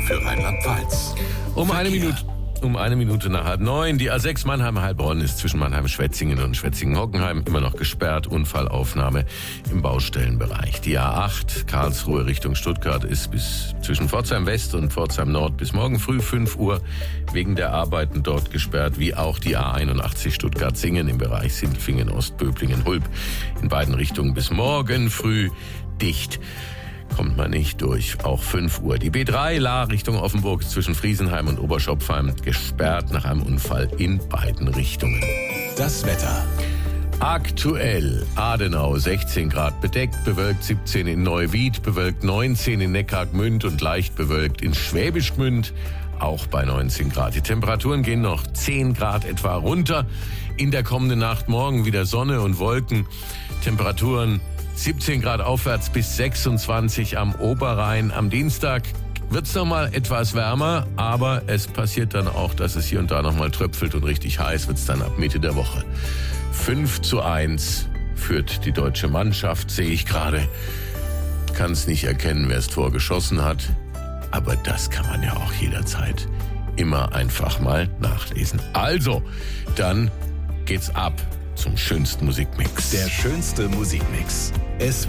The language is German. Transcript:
für Rheinland-Pfalz. Um eine Minute nach 8:30. Die A6 Mannheim-Heilbronn ist zwischen Mannheim-Schwetzingen und Schwetzingen-Hockenheim immer noch gesperrt. Unfallaufnahme im Baustellenbereich. Die A8 Karlsruhe Richtung Stuttgart ist bis zwischen Pforzheim West und Pforzheim Nord bis morgen früh 5 Uhr wegen der Arbeiten dort gesperrt. Wie auch die A81 Stuttgart-Singen im Bereich Sindelfingen, Ostböblingen, Hulb. In beiden Richtungen bis morgen früh dicht. Kommt man nicht durch, auch 5 Uhr. Die B3 Lahr Richtung Offenburg zwischen Friesenheim und Oberschopfheim gesperrt nach einem Unfall in beiden Richtungen. Das Wetter. Aktuell Adenau 16 Grad bedeckt, bewölkt 17 in Neuwied, bewölkt 19 in Neckargmünd und leicht bewölkt in Schwäbisch Gmünd, auch bei 19 Grad. Die Temperaturen gehen noch 10 Grad etwa runter. In der kommenden Nacht morgen wieder Sonne und Wolken. Temperaturen 17 Grad aufwärts bis 26 am Oberrhein. Am Dienstag wird es nochmal etwas wärmer, aber es passiert dann auch, dass es hier und da nochmal tröpfelt und richtig heiß wird es dann ab Mitte der Woche. 5:1 führt die deutsche Mannschaft, sehe ich gerade. Kann es nicht erkennen, wer es Tor geschossen hat, aber das kann man ja auch jederzeit immer einfach mal nachlesen. Also, dann geht's ab zum schönsten Musikmix. Der schönste Musikmix.